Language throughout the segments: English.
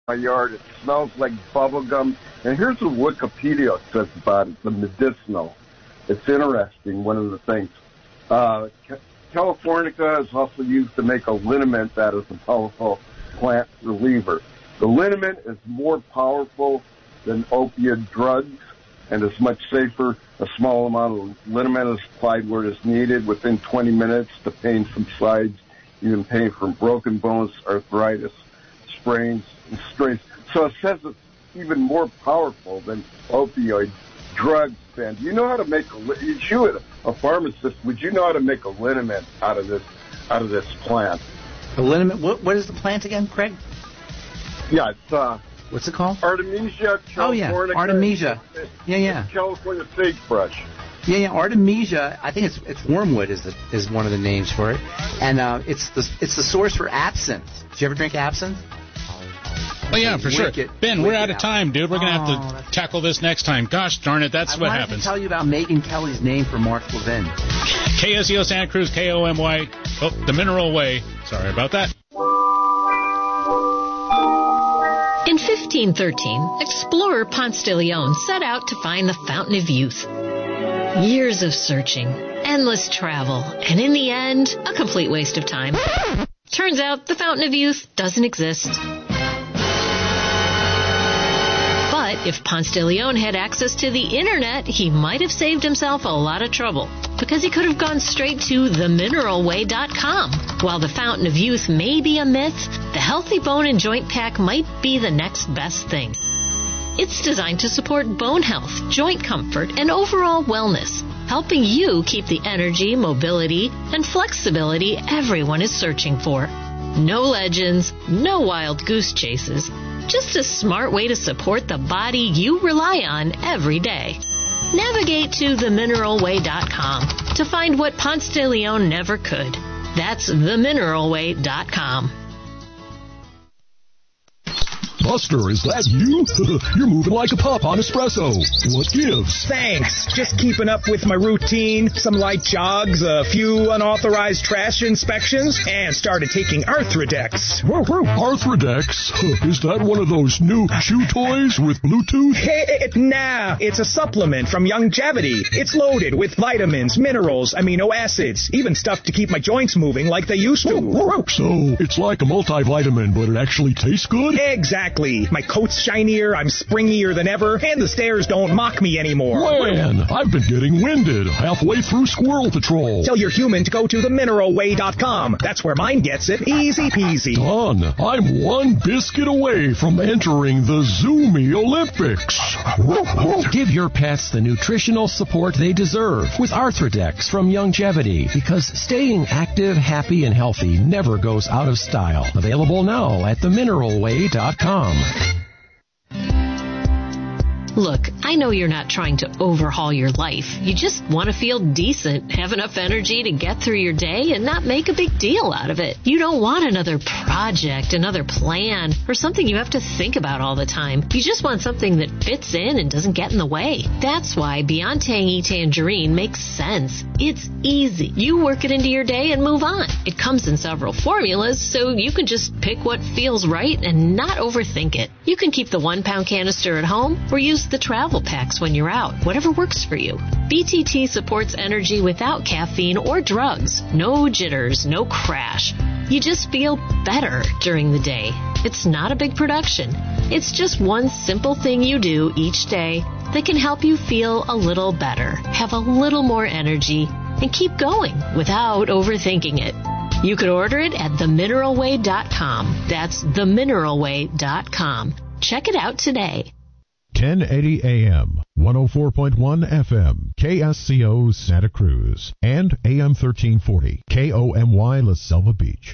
my yard. It smells like bubble gum. And here's what Wikipedia says about it, the medicinal. It's interesting, one of the things. Californica is also used to make a liniment that is a powerful plant reliever. The liniment is more powerful than opiate drugs and is much safer. A small amount of liniment is applied where it is needed. Within 20 minutes, the pain subsides, even pain from broken bones, arthritis, sprains, and strains. So it says it's even more powerful than opioid drugs. And you know how to make a pharmacist, would you know how to make a liniment out of this plant? A liniment? What is the plant again, Craig? Yeah, it's what's it called? Artemisia californica. Oh yeah, Artemisia. Yeah. California sagebrush. Yeah. Artemisia. I think it's wormwood is one of the names for it, and it's the source for absinthe. Did you ever drink absinthe? Oh, yeah, for sure. Ben, we're out of time, dude. We're going to have to tackle this next time. Gosh darn it, that's what happens. I wanted to tell you about Megyn Kelly's name for Mark Levin. KSEO Santa Cruz, KOMY. Oh, the Mineral Way. Sorry about that. In 1513, explorer Ponce de Leon set out to find the Fountain of Youth. Years of searching, endless travel, and in the end, a complete waste of time. Turns out the Fountain of Youth doesn't exist. But if Ponce de Leon had access to the internet, he might have saved himself a lot of trouble, because he could have gone straight to themineralway.com. While the Fountain of Youth may be a myth, the Healthy Bone and Joint Pack might be the next best thing. It's designed to support bone health, joint comfort, and overall wellness, helping you keep the energy, mobility, and flexibility everyone is searching for. No legends, no wild goose chases. Just a smart way to support the body you rely on every day. Navigate to themineralway.com to find what Ponce de Leon never could. That's themineralway.com. Buster, is that you? You're moving like a pup on espresso. What gives? Thanks. Just keeping up with my routine. Some light jogs, a few unauthorized trash inspections, and started taking Arthrodex. Arthrodex? Is that one of those new chew toys with Bluetooth? Nah, it's a supplement from Youngevity. It's loaded with vitamins, minerals, amino acids, even stuff to keep my joints moving like they used to. So, it's like a multivitamin, but it actually tastes good? Exactly. My coat's shinier, I'm springier than ever, and the stairs don't mock me anymore. Man, I've been getting winded halfway through Squirrel Patrol. Tell your human to go to themineralway.com. That's where mine gets it. Easy peasy. Done. I'm one biscuit away from entering the Zoomy Olympics. Give your pets the nutritional support they deserve with Arthrodex from Youngevity, because staying active, happy, and healthy never goes out of style. Available now at themineralway.com. Look, I know you're not trying to overhaul your life. You just want to feel decent, have enough energy to get through your day and not make a big deal out of it. You don't want another project, another plan, or something you have to think about all the time. You just want something that fits in and doesn't get in the way. That's why Beyond Tangy Tangerine makes sense. It's easy. You work it into your day and move on. It comes in several formulas, so you can just pick what feels right and not overthink it. You can keep the 1-pound canister at home or use the travel packs when you're out, whatever works for you. BTT supports energy without caffeine or drugs. No jitters, no crash. You just feel better during the day. It's not a big production. It's just one simple thing you do each day that can help you feel a little better, have a little more energy, and keep going without overthinking it. You can order it at themineralway.com. That's themineralway.com. Check it out today. 1080 AM, 104.1 FM, KSCO Santa Cruz, and AM 1340, KOMY La Selva Beach.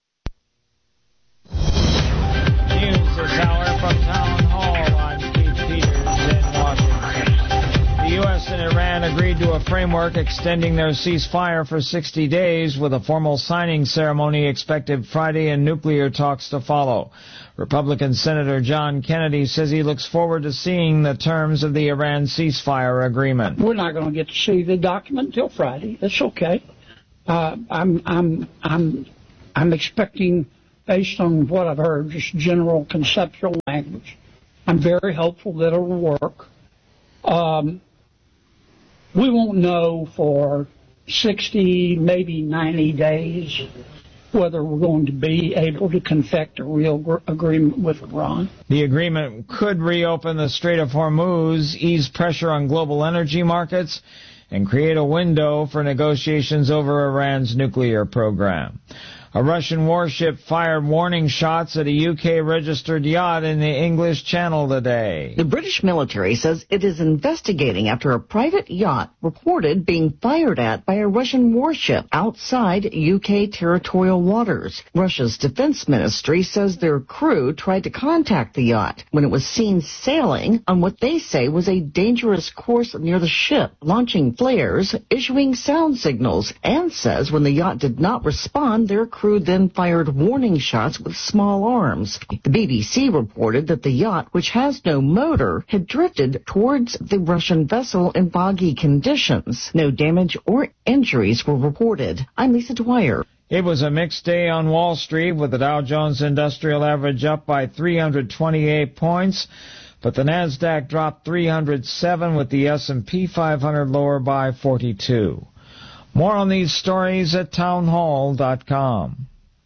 News this hour from Town Hall. I'm Steve Peters in Washington. The U.S. and Iran agreed to a framework extending their ceasefire for 60 days with a formal signing ceremony expected Friday and nuclear talks to follow. Republican Senator John Kennedy says he looks forward to seeing the terms of the Iran ceasefire agreement. We're not going to get to see the document until Friday. That's okay. I'm expecting based on what I've heard, just general conceptual language. I'm very hopeful that it'll work. We won't know for 60, maybe 90 days whether we're going to be able to confect a real agreement with Iran. The agreement could reopen the Strait of Hormuz, ease pressure on global energy markets, and create a window for negotiations over Iran's nuclear program. A Russian warship fired warning shots at a UK-registered yacht in the English Channel today. The British military says it is investigating after a private yacht reported being fired at by a Russian warship outside UK territorial waters. Russia's defense ministry says their crew tried to contact the yacht when it was seen sailing on what they say was a dangerous course near the ship, launching flares, issuing sound signals, and says when the yacht did not respond, their crew then fired warning shots with small arms. The BBC reported that the yacht, which has no motor, had drifted towards the Russian vessel in foggy conditions. No damage or injuries were reported. I'm Lisa Dwyer. It was a mixed day on Wall Street, with the Dow Jones Industrial Average up by 328 points, but the Nasdaq dropped 307, with the S&P 500 lower by 42. More on these stories at townhall.com.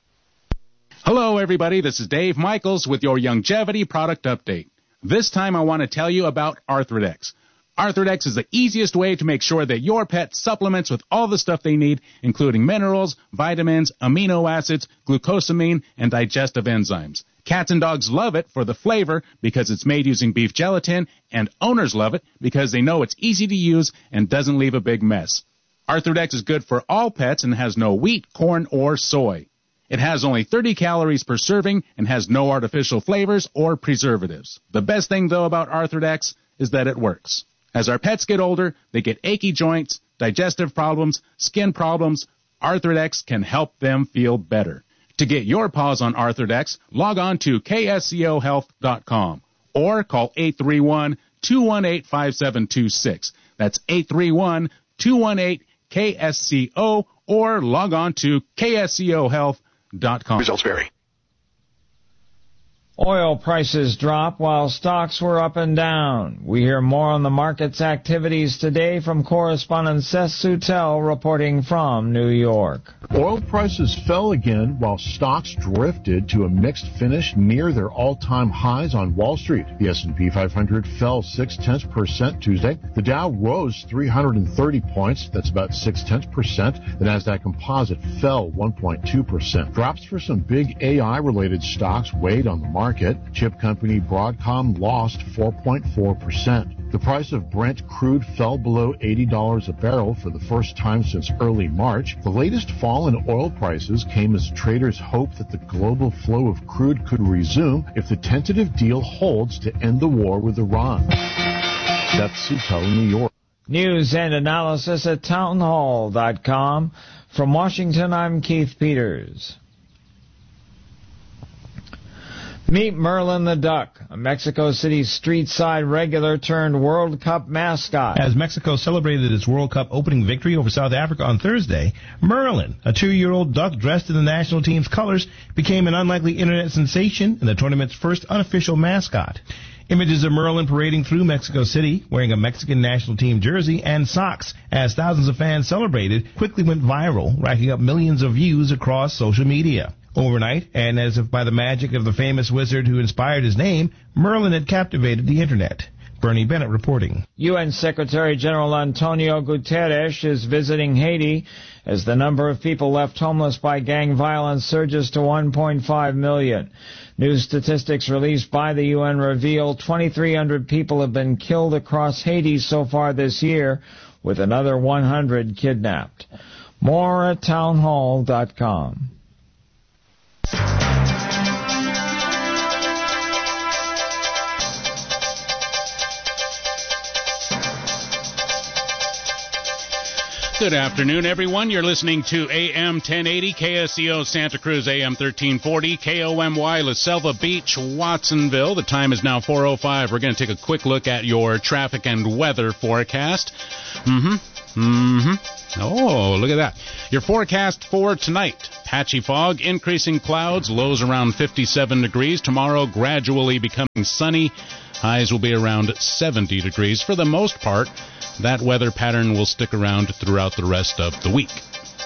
Hello, everybody. This is Dave Michaels with your Longevity product update. This time I want to tell you about Arthrodex. Arthrodex is the easiest way to make sure that your pet supplements with all the stuff they need, including minerals, vitamins, amino acids, glucosamine, and digestive enzymes. Cats and dogs love it for the flavor because it's made using beef gelatin, and owners love it because they know it's easy to use and doesn't leave a big mess. Arthrodex is good for all pets and has no wheat, corn, or soy. It has only 30 calories per serving and has no artificial flavors or preservatives. The best thing, though, about Arthrodex is that it works. As our pets get older, they get achy joints, digestive problems, skin problems. Arthrodex can help them feel better. To get your paws on Arthrodex, log on to kscohealth.com or call 831-218-5726. That's 831-218-KSCO, or log on to kscohealth.com. Results vary. Oil prices drop while stocks were up and down. We hear more on the market's activities today from correspondent Seth Soutel reporting from New York. Oil prices fell again while stocks drifted to a mixed finish near their all-time highs on Wall Street. The S&P 500 fell 0.6% Tuesday. The Dow rose 330 points. That's about 0.6%. The Nasdaq Composite fell 1.2%. Drops for some big AI-related stocks weighed on the market. Chip company Broadcom lost 4.4%. The price of Brent crude fell below $80 a barrel for the first time since early March. The latest fall in oil prices came as traders hope that the global flow of crude could resume if the tentative deal holds to end the war with Iran. Seth Soutel, New York. News and analysis at townhall.com. From Washington, I'm Keith Peters. Meet Merlin the Duck, a Mexico City street-side regular turned World Cup mascot. As Mexico celebrated its World Cup opening victory over South Africa on Thursday, Merlin, a 2-year-old duck dressed in the national team's colors, became an unlikely internet sensation and the tournament's first unofficial mascot. Images of Merlin parading through Mexico City, wearing a Mexican national team jersey and socks as thousands of fans celebrated, quickly went viral, racking up millions of views across social media. Overnight, and as if by the magic of the famous wizard who inspired his name, Merlin had captivated the internet. Bernie Bennett reporting. UN Secretary General Antonio Guterres is visiting Haiti as the number of people left homeless by gang violence surges to 1.5 million. New statistics released by the UN reveal 2,300 people have been killed across Haiti so far this year, with another 100 kidnapped. More at townhall.com. Good afternoon, everyone. You're listening to AM 1080, KSCO Santa Cruz, AM 1340, KOMY La Selva Beach, Watsonville. The time is now 4:05. We're going to take a quick look at your traffic and weather forecast. Oh, look at that. Your forecast for tonight. Patchy fog, increasing clouds, lows around 57 degrees. Tomorrow, gradually becoming sunny. Highs will be around 70 degrees. For the most part, that weather pattern will stick around throughout the rest of the week.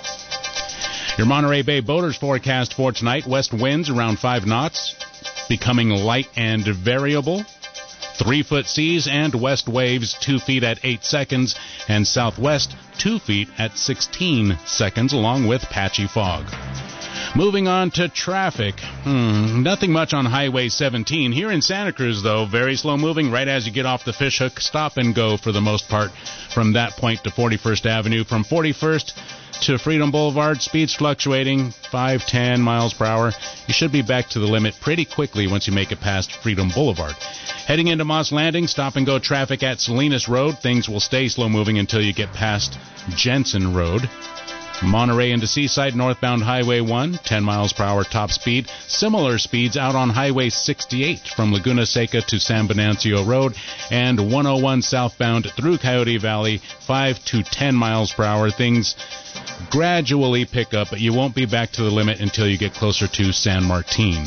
Your Monterey Bay boaters forecast for tonight. West winds around 5 knots, becoming light and variable. 3-foot seas and west waves 2 feet at 8 seconds and southwest 2 feet at 16 seconds along with patchy fog. Moving on to traffic. Nothing much on Highway 17. Here in Santa Cruz, though, very slow moving right as you get off the Fishhook. Stop and go for the most part from that point to 41st Avenue. From 41st to Freedom Boulevard, speeds fluctuating 5-10 miles per hour. You should be back to the limit pretty quickly once you make it past Freedom Boulevard. Heading into Moss Landing, stop and go traffic at Salinas Road. Things will stay slow moving until you get past Jensen Road. Monterey into Seaside, northbound Highway 1, 10 miles per hour top speed. Similar speeds out on Highway 68 from Laguna Seca to San Venancio Road, and 101 southbound through Coyote Valley, 5 to 10 miles per hour. Things gradually pick up, but you won't be back to the limit until you get closer to San Martin.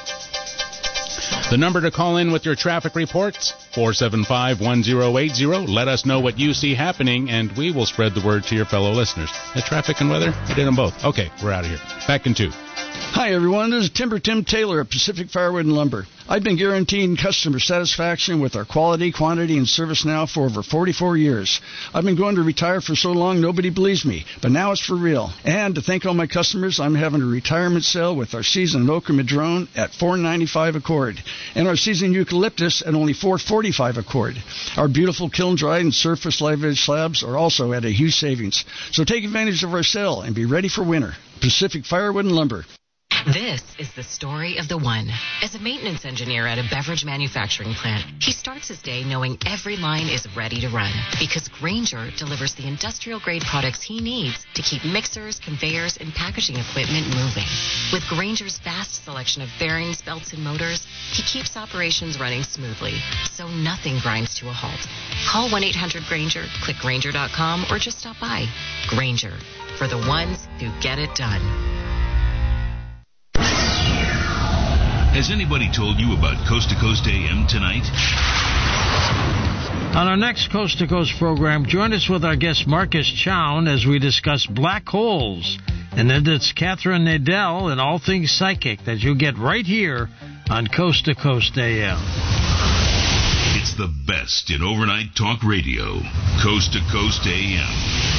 The number to call in with your traffic reports, 475-1080. Let us know what you see happening, and we will spread the word to your fellow listeners. Traffic and weather? I did them both. Okay, we're out of here. Back in 2. Hi, everyone. This is Timber Tim Taylor of Pacific Firewood and Lumber. I've been guaranteeing customer satisfaction with our quality, quantity, and service now for over 44 years. I've been going to retire for so long nobody believes me, but now it's for real. And to thank all my customers, I'm having a retirement sale with our seasoned Oak Madrone at $4.95 a cord, and our seasoned Eucalyptus at only $4.45 a cord. Our beautiful kiln-dried and surface live edge slabs are also at a huge savings. So take advantage of our sale and be ready for winter. Pacific Firewood and Lumber. This is the story of the one. As a maintenance engineer at a beverage manufacturing plant, he starts his day knowing every line is ready to run because Grainger delivers the industrial-grade products he needs to keep mixers, conveyors, and packaging equipment moving. With Grainger's vast selection of bearings, belts, and motors, he keeps operations running smoothly, so nothing grinds to a halt. Call 1-800-GRAINGER, click Grainger.com, or just stop by. Grainger, for the ones who get it done. Has anybody told you about Coast to Coast AM tonight? On our next Coast to Coast program, join us with our guest Marcus Chown as we discuss black holes. And then it's Catherine Nadell and all things psychic that you'll get right here on Coast to Coast AM. It's the best in overnight talk radio. Coast to Coast AM.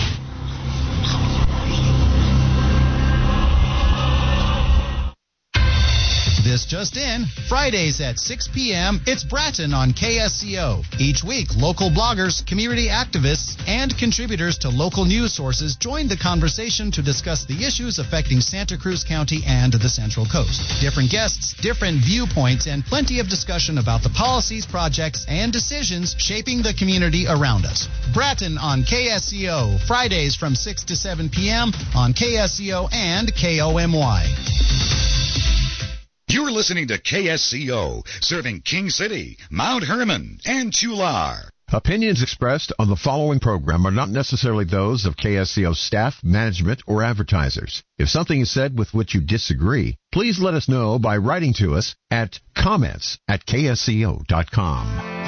This just in, Fridays at 6 p.m., it's Bratton on KSCO. Each week, local bloggers, community activists, and contributors to local news sources join the conversation to discuss the issues affecting Santa Cruz County and the Central Coast. Different guests, different viewpoints, and plenty of discussion about the policies, projects, and decisions shaping the community around us. Bratton on KSCO, Fridays from 6 to 7 p.m. on KSCO and KOMY. You're listening to KSCO, serving King City, Mount Hermon, and Chular. Opinions expressed on the following program are not necessarily those of KSCO staff, management, or advertisers. If something is said with which you disagree, please let us know by writing to us at comments@ksco.com.